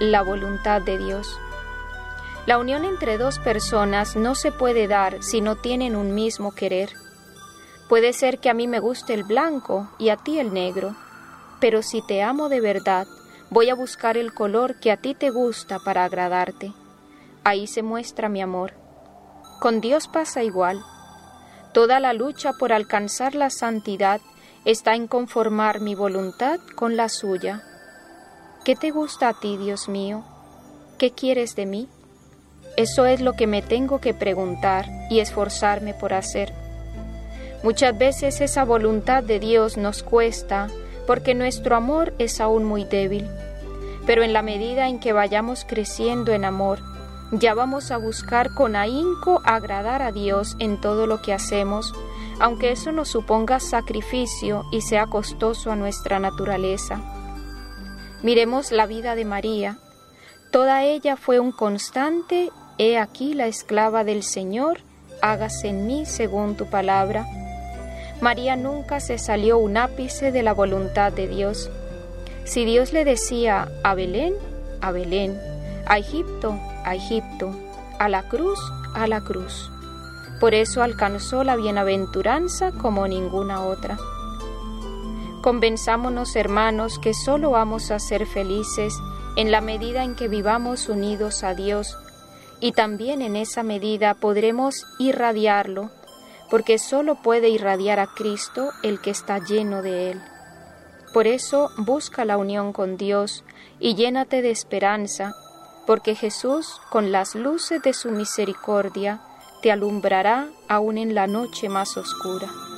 la voluntad de Dios. La unión entre dos personas no se puede dar si no tienen un mismo querer. Puede ser que a mí me guste el blanco y a ti el negro, pero si te amo de verdad, voy a buscar el color que a ti te gusta para agradarte. Ahí se muestra mi amor. Con Dios pasa igual. Toda la lucha por alcanzar la santidad está en conformar mi voluntad con la suya. ¿Qué te gusta a ti, Dios mío? ¿Qué quieres de mí? Eso es lo que me tengo que preguntar y esforzarme por hacer. Muchas veces esa voluntad de Dios nos cuesta porque nuestro amor es aún muy débil, pero en la medida en que vayamos creciendo en amor, ya vamos a buscar con ahínco agradar a Dios en todo lo que hacemos, aunque eso nos suponga sacrificio y sea costoso a nuestra naturaleza. Miremos la vida de María. Toda ella fue un constante: «He aquí la esclava del Señor, hágase en mí según tu palabra». María nunca se salió un ápice de la voluntad de Dios. Si Dios le decía a Belén, a Belén, a Egipto, a Egipto, a la cruz, a la cruz. Por eso alcanzó la bienaventuranza como ninguna otra. Convenzámonos, hermanos, que solo vamos a ser felices en la medida en que vivamos unidos a Dios, y también en esa medida podremos irradiarlo, porque solo puede irradiar a Cristo el que está lleno de Él. Por eso busca la unión con Dios y llénate de esperanza, porque Jesús, con las luces de su misericordia, te alumbrará aún en la noche más oscura.